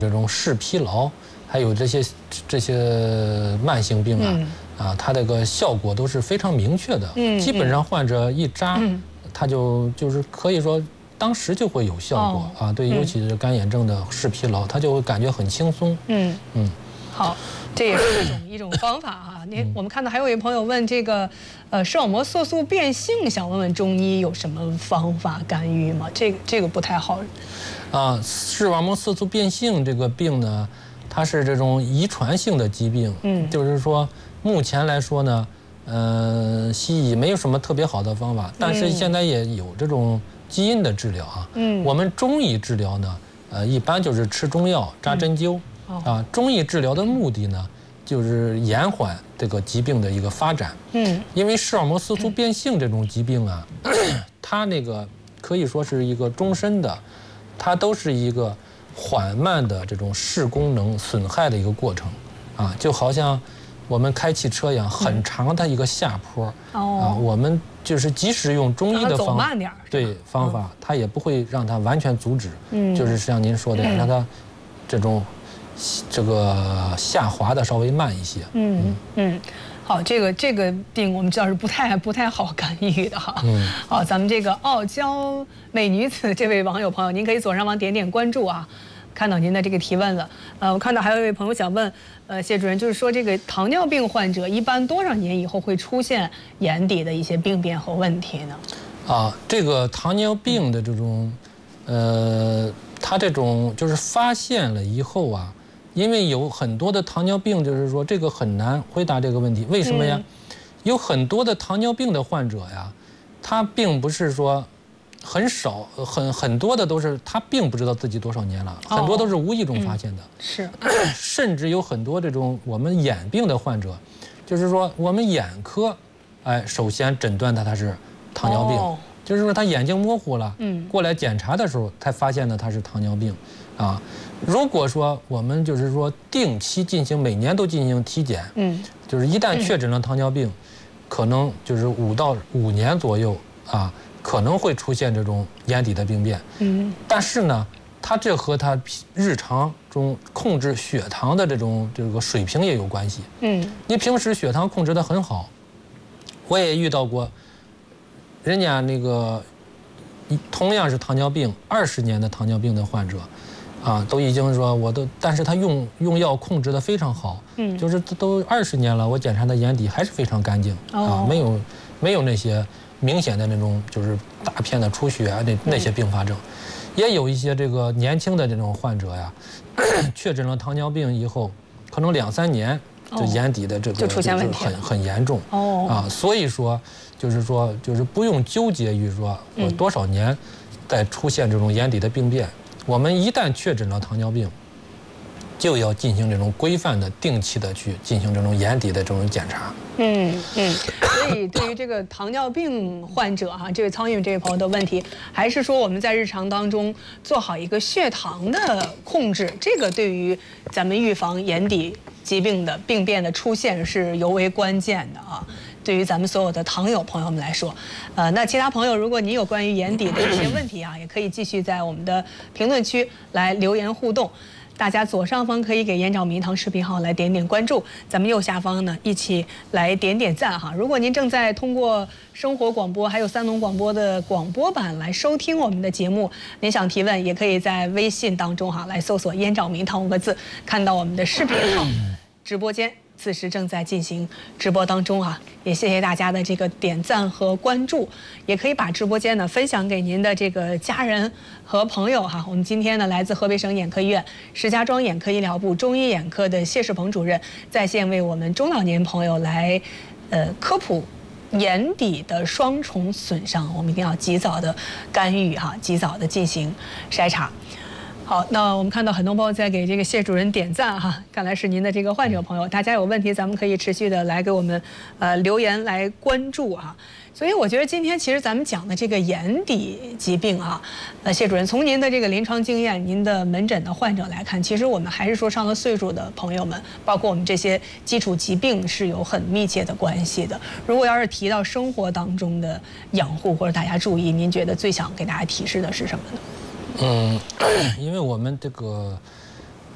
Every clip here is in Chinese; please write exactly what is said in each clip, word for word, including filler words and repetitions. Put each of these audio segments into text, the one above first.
这种视疲劳，还有这些这些慢性病啊，嗯、啊，它这个效果都是非常明确的。嗯，基本上患者一扎，嗯、他就就是可以说当时就会有效果、哦、啊。对，尤其是干眼症的视疲劳，他就会感觉很轻松。嗯嗯，好。这也是一种一种方法哈。您我们看到还有一位朋友问这个，呃，视网膜色素变性，想问问中医有什么方法干预吗？这个这个不太好。 啊，视网膜色素变性这个病呢，它是这种遗传性的疾病。嗯，就是说目前来说呢，呃，西医没有什么特别好的方法，但是现在也有这种基因的治疗啊。嗯，我们中医治疗呢，呃，一般就是吃中药、扎针灸。嗯啊，中医治疗的目的呢，就是延缓这个疾病的一个发展。嗯，因为视网膜色素变性这种疾病啊，它那个可以说是一个终身的，它都是一个缓慢的这种视功能损害的一个过程。啊，就好像我们开汽车一样，很长的一个下坡。哦，啊，我们就是即使用中医的方法，对方法，它也不会让它完全阻止。嗯，就是像您说的，让它这种。这个下滑的稍微慢一些。 嗯嗯，好，这个这个病我们知道是不太不太好干预的哈。嗯，好，咱们这个傲娇美女子这位网友朋友，您可以左上方点点关注啊，看到您的这个提问了。呃，我看到还有一位朋友想问，呃，谢主任，就是说这个糖尿病患者一般多少年以后会出现眼底的一些病变和问题呢？ 啊，这个糖尿病的这种，呃，它这种就是发现了以后啊。因为有很多的糖尿病，就是说这个很难回答这个问题。为什么呀？嗯、有很多的糖尿病的患者呀，他并不是说很少，很很多的都是他并不知道自己多少年了，哦、很多都是无意中发现的。 嗯、是， 甚至有很多这种我们眼病的患者，就是说我们眼科，哎，首先诊断他他是糖尿病，哦、就是说他眼睛模糊了，嗯，过来检查的时候才发现呢他是糖尿病，啊。如果说我们就是说定期进行，每年都进行体检，嗯，就是一旦确诊了糖尿病，嗯、可能就是五到五年左右啊，可能会出现这种眼底的病变，嗯，但是呢，它这和它日常中控制血糖的这种这个水平也有关系，嗯，你平时血糖控制得很好，我也遇到过，人家那个同样是糖尿病二十年的糖尿病的患者。啊，都已经说我都，但是他用用药控制得非常好，嗯，就是都二十年了，我检查他眼底还是非常干净，哦、啊，没有没有那些明显的那种就是大片的出血啊那那些并发症，嗯、也有一些这个年轻的这种患者呀，确诊了糖尿病以后，可能两三年就眼底的这个就出现问题很很严重，哦，啊，所以说就是说就是不用纠结于说我多少年再出现这种眼底的病变。我们一旦确诊了糖尿病，就要进行这种规范的、定期的去进行这种眼底的这种检查。 嗯嗯，所以对于这个糖尿病患者哈、啊，这位苍蝇这位朋友的问题，还是说我们在日常当中做好一个血糖的控制，这个对于咱们预防眼底疾病的病变的出现是尤为关键的啊。对于咱们所有的糖友朋友们来说，呃，那其他朋友，如果你有关于眼底的一些问题啊，也可以继续在我们的评论区来留言互动。大家左上方可以给眼找迷堂视频号来点点关注，咱们右下方呢一起来点点赞哈。如果您正在通过生活广播还有三农广播的广播版来收听我们的节目，您想提问也可以在微信当中哈来搜索“眼找迷堂”五个字，看到我们的视频号直播间。此时正在进行直播当中啊，也谢谢大家的这个点赞和关注，也可以把直播间呢分享给您的这个家人和朋友哈。我们今天呢，来自河北省眼科医院石家庄眼科医疗部中医眼科的谢世鹏主任在线为我们中老年朋友来，呃科普眼底的双重损伤，我们一定要及早的干预哈，及早的进行筛查。好，那我们看到很多朋友在给这个谢主任点赞哈，看来是您的这个患者朋友。大家有问题，咱们可以持续的来给我们呃留言来关注啊。所以我觉得今天其实咱们讲的这个眼底疾病啊，呃，谢主任从您的这个临床经验、您的门诊的患者来看，其实我们还是说上了岁数的朋友们，包括我们这些基础疾病是有很密切的关系的。如果要是提到生活当中的养护或者大家注意，您觉得最想给大家提示的是什么呢？ 嗯，因为我们这个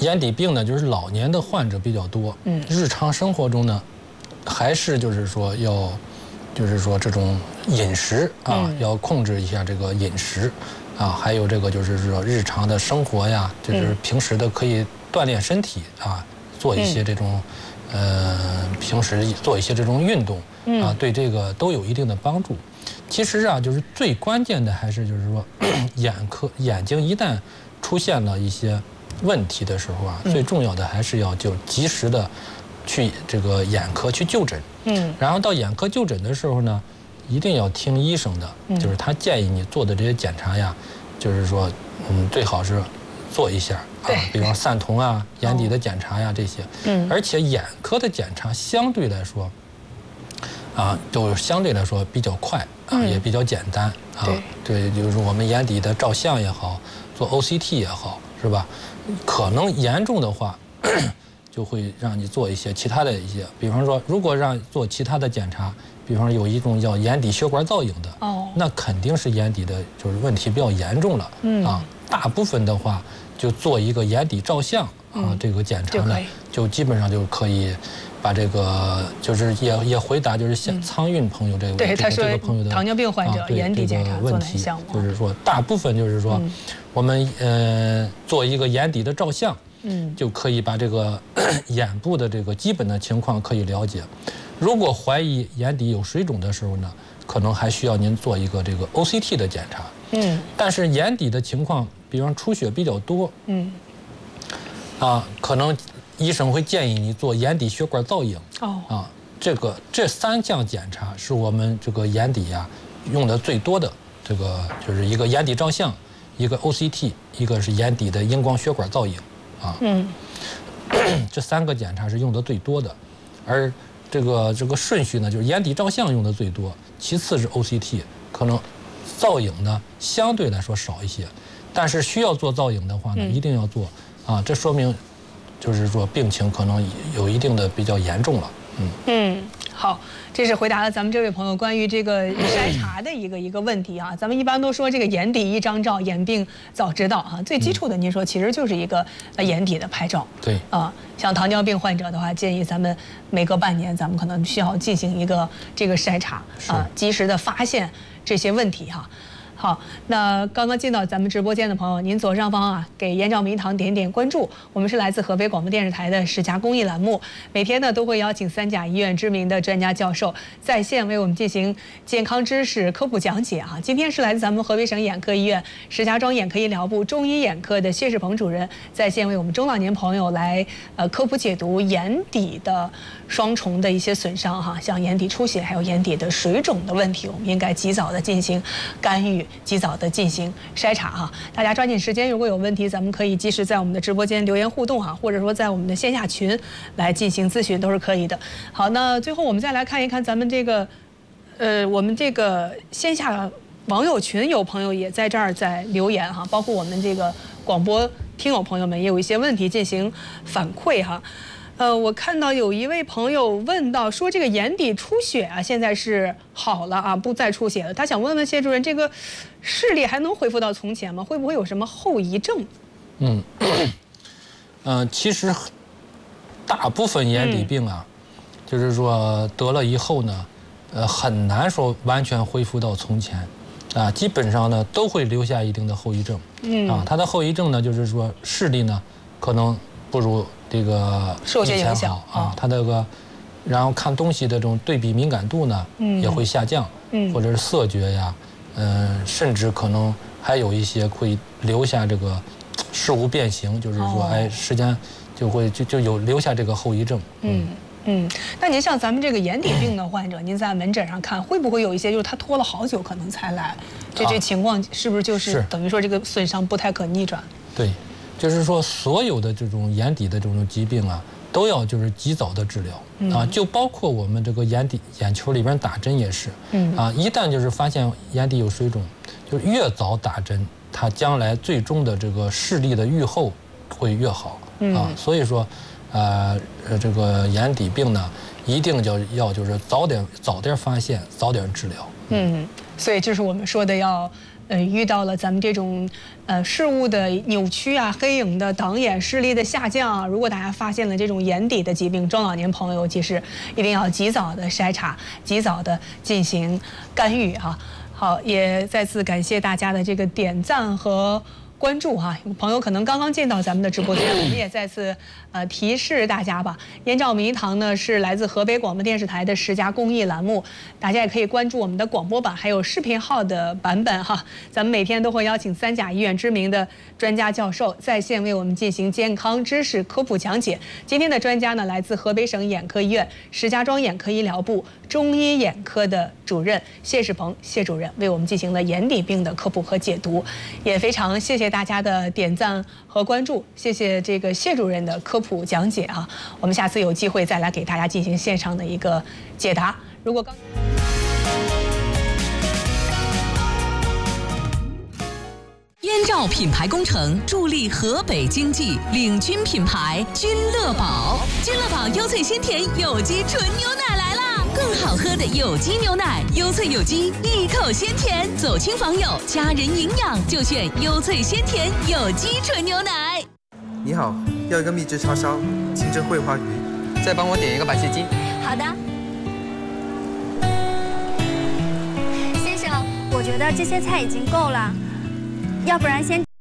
眼底病呢，就是老年的患者比较多。嗯，日常生活中呢，还是就是说要，就是说这种饮食啊，嗯、要控制一下这个饮食，啊，还有这个就是说日常的生活呀，就是平时的可以锻炼身体啊，做一些这种，嗯、呃，平时做一些这种运动啊，对这个都有一定的帮助。其实啊，就是最关键的还是就是说，眼科眼睛一旦出现了一些问题的时候啊，最重要的还是要就及时的去这个眼科去就诊。嗯，然后到眼科就诊的时候呢，一定要听医生的，就是他建议你做的这些检查呀，就是说，嗯，最好是做一下啊，比方散瞳啊、眼底的检查呀这些。嗯，而且眼科的检查相对来说，啊，就相对来说比较快啊，也比较简单啊。对，就是我们眼底的照相也好，做 O C T 也好，是吧？可能严重的话，就会让你做一些其他的一些，比方说，如果让做其他的检查，比方有一种叫眼底血管造影的，哦，那肯定是眼底的就是问题比较严重了。嗯啊，大部分的话就做一个眼底照相啊，这个检查呢，就基本上就可以把这个就是也也回答就是像苍运朋友这个对他说这个朋友的糖尿病患者眼底检查做哪项目？ 就是说大部分就是说我们呃做一个眼底的照相。嗯，就可以把这个眼部的这个基本的情况可以了解。如果怀疑眼底有水肿的时候呢，可能还需要您做一个这个 O C T 的检查。嗯，但是眼底的情况，比方出血比较多，嗯，啊，可能医生会建议你做眼底血管造影。哦，啊，这个这三项检查是我们这个眼底呀用的最多的，这个就是一个眼底照相，一个 O C T， 一个是眼底的荧光血管造影。啊，嗯，这三个检查是用的最多的，而这个这个顺序呢，就是眼底照相用的最多，其次是 O C T， 可能造影呢相对来说少一些，但是需要做造影的话呢，一定要做啊，这说明就是说病情可能有一定的比较严重了。嗯嗯，好，这是回答了咱们这位朋友关于这个筛查的一个一个问题啊。咱们一般都说这个眼底一张照，眼病早知道啊。最基础的，您说其实就是一个呃眼底的拍照。 对啊，像糖尿病患者的话，建议咱们每隔半年，咱们可能需要进行一个这个筛查啊，及时的发现这些问题哈。好，那刚刚进到咱们直播间的朋友，您左上方啊，给燕赵明堂点点关注。我们是来自合肥广播电视台的十佳公益栏目，每天呢都会邀请三甲医院知名的专家教授在线为我们进行健康知识科普讲解啊。今天是来自咱们合肥省眼科医院石家庄眼科医疗部中医眼科的谢世鹏主任在线为我们中老年朋友来呃科普解读眼底的双重的一些损伤哈，像眼底出血还有眼底的水肿的问题，我们应该及早的进行干预。及早的进行筛查哈，大家抓紧时间，如果有问题，咱们可以及时在我们的直播间留言互动哈，或者说在我们的线下群来进行咨询都是可以的。好，那最后我们再来看一看咱们这个，呃，我们这个线下网友群有朋友也在这儿在留言哈，包括我们这个广播听友朋友们也有一些问题进行反馈哈。呃，我看到有一位朋友问到说，这个眼底出血啊，现在是好了啊，不再出血了。他想问问谢主任，这个视力还能恢复到从前吗？会不会有什么后遗症？ 嗯，嗯、呃，其实大部分眼底病啊，嗯、就是说得了以后呢，呃，很难说完全恢复到从前，啊，基本上呢都会留下一定的后遗症。嗯，啊，它的后遗症呢，就是说视力呢可能不如。这个受些影响啊，它这个，然后看东西的这种对比敏感度呢，嗯，也会下降，嗯，或者是色觉呀，嗯、呃，甚至可能还有一些会留下这个视物变形，就是说，哦、哎，时间就会就就有留下这个后遗症。 嗯嗯，那您像咱们这个眼底病的患者，您在门诊上看，会不会有一些就是他拖了好久可能才来，这这情况是不是就是等于说这个损伤不太可逆转？ 对。就是说，所有的这种眼底的这种疾病啊，都要就是及早的治疗、嗯、啊，就包括我们这个眼底眼球里边打针也是，嗯啊，一旦就是发现眼底有水肿，就是越早打针，它将来最终的这个视力的愈后会越好、嗯、啊，所以说，呃，这个眼底病呢，一定要要就是早点早点发现，早点治疗。 嗯，所以这是我们说的要呃，遇到了咱们这种呃事物的扭曲啊、黑影的挡眼、视力的下降啊，如果大家发现了这种眼底的疾病，中老年朋友其实一定要及早的筛查，及早的进行干预哈、啊。好，也再次感谢大家的这个点赞和关注哈、啊。有朋友可能刚刚进到咱们的直播间，我们也再次呃提示大家吧。燕赵迷堂呢是来自河北广播电视台的十佳公益栏目，大家也可以关注我们的广播版还有视频号的版本哈。咱们每天都会邀请三甲医院知名的专家教授在线为我们进行健康知识科普讲解。今天的专家呢来自河北省眼科医院石家庄眼科医疗部中医眼科的主任谢世鹏谢主任为我们进行了眼底病的科普和解读，也非常谢谢大家的点赞和关注，谢谢这个谢主任的科普讲解啊。我们下次有机会再来给大家进行线上的一个解答。如果刚燕赵品牌工程助力河北经济，领军品牌君乐宝。君乐宝优萃鲜甜有机纯牛奶来啦！更好喝的有机牛奶，优萃有机，一口鲜甜，走亲访友，家人营养就选优萃鲜甜有机纯牛奶。 你好，要一个秘制叉烧，清蒸桂花鱼， 再帮我点一个白切鸡。 好的。先生，我觉得这些菜已经够了，要不然先。